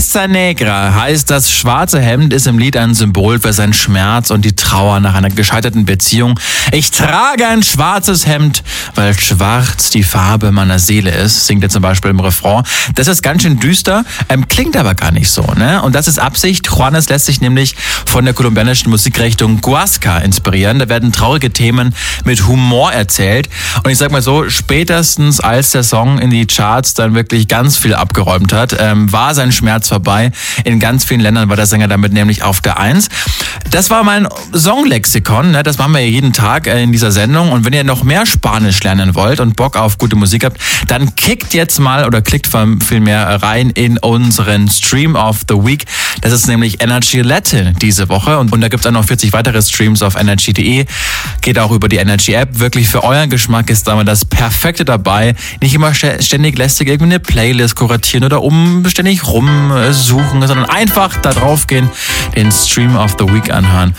Pesta Negra heißt das schwarze Hemd, ist im Lied ein Symbol für seinen Schmerz und die Trauer nach einer gescheiterten Beziehung. Ich trage ein schwarzes Hemd, weil schwarz die Farbe meiner Seele ist, singt er zum Beispiel im Refrain. Das ist ganz schön düster, klingt aber gar nicht so, ne? Und das ist Absicht. Juanes lässt sich nämlich von der kolumbianischen Musikrichtung Guasca inspirieren. Da werden traurige Themen mit Humor erzählt. Und ich sag mal so, spätestens als der Song in die Charts dann wirklich ganz viel abgeräumt hat, war sein Schmerz vorbei. In ganz vielen Ländern war der Sänger damit nämlich auf der 1. Das war mein Songlexikon, ne? Das machen wir jeden Tag in dieser Sendung. Und wenn ihr noch mehr Spanisch lernen wollt und Bock auf gute Musik habt, dann klickt vielmehr rein in unseren Stream of the Week. Das ist nämlich Energy Latin diese Woche. Und da gibt es auch noch 40 weitere Streams auf energy.de. Geht auch über die Energy App. Wirklich für euren Geschmack ist da mal das Perfekte dabei. Nicht immer ständig lästig irgendwie eine Playlist kuratieren oder ständig rumsuchen, sondern einfach da drauf gehen, den Stream of the Week anhören.